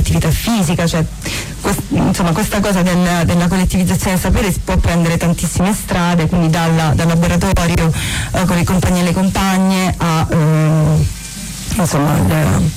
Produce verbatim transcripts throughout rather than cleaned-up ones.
dell'attività fisica, cioè quest, insomma questa cosa del, della collettivizzazione del sapere si può prendere tantissime strade, quindi dalla, dal laboratorio eh, con i compagni e le compagne a eh, insomma le,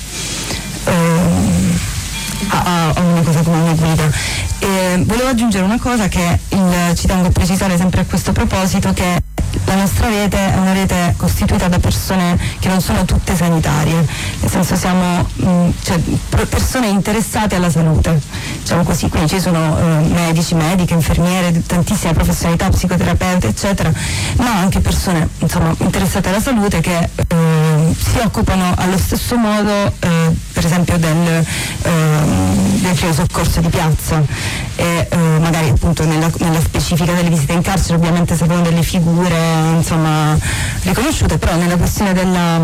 eh, a, a una cosa come una guida. E volevo aggiungere una cosa che il, ci tengo a precisare sempre a questo proposito, che la nostra rete è una rete costituita da persone che non sono tutte sanitarie, nel senso siamo mh, cioè, persone interessate alla salute, diciamo così, quindi ci sono eh, medici, mediche, infermiere, tantissime professionalità, psicoterapeuti eccetera, ma anche persone insomma interessate alla salute che eh, si occupano allo stesso modo eh, per esempio del, eh, del primo soccorso di piazza e eh, magari appunto nella, nella specifica delle visite in carcere ovviamente servono delle figure insomma riconosciute, però nella questione della,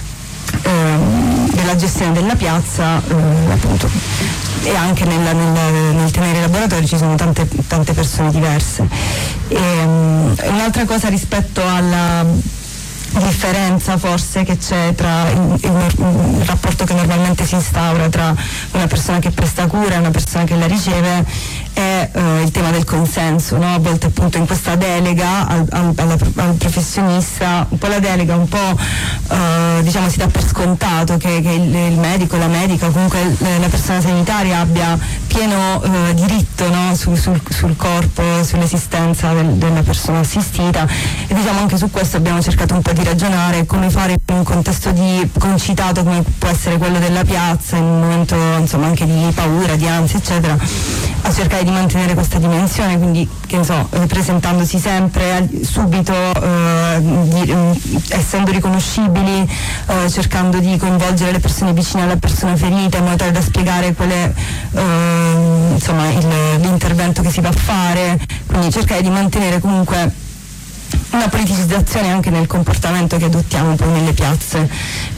eh, della gestione della piazza eh, appunto e anche nella, nel, nel tenere i laboratori ci sono tante, tante persone diverse. E, um, un'altra cosa rispetto alla differenza forse che c'è tra il, il, il rapporto che normalmente si instaura tra una persona che presta cura e una persona che la riceve è eh, il tema del consenso, no? A volte appunto in questa delega al, al, alla, al professionista un po' la delega, un po' eh, diciamo si dà per scontato che, che il, il medico, la medica, comunque la persona sanitaria abbia pieno eh, diritto, no? sul, sul, sul corpo, sull'esistenza del, della persona assistita, e diciamo anche su questo abbiamo cercato un po' di ragionare come fare in un contesto di concitato come può essere quello della piazza, in un momento insomma anche di paura, di ansia eccetera, a cercare di mantenere questa dimensione, quindi che ne so, eh, presentandosi sempre subito, eh, di, eh, essendo riconoscibili, eh, cercando di coinvolgere le persone vicine alla persona ferita in modo tale da spiegare qual è eh, insomma il, l'intervento che si va a fare, quindi cercare di mantenere comunque una politicizzazione anche nel comportamento che adottiamo poi nelle piazze,